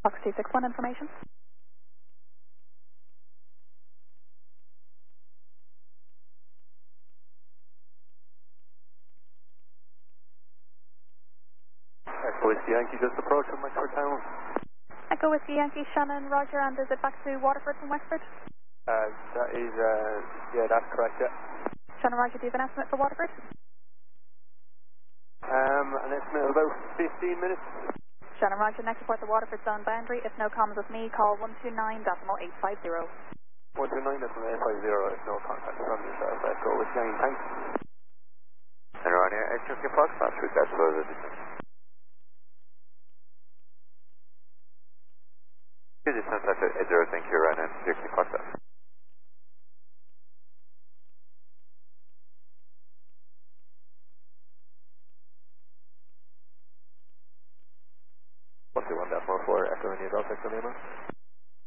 Fox 261 information. Echo Whiskey Yankee just approaching Wexford Town. Echo Whiskey Yankee, Shannon, Roger, and is it back to Waterford from Wexford? That is, yeah, that's correct, yeah. Shannon, Roger, do you have an estimate for Waterford? An estimate of about 15 minutes. Shannon, Roger, next report the Waterford zone boundary. If no comms with me, call 129.850. 129.850, if no contact from yourself. Echo Whiskey Yankee, thanks. And around here, I took your box last week, that's what it is. This is Sunset 80, thank you, around and 60 Foxtrot. What's the 1.44 Echo India Delta Echo Lima?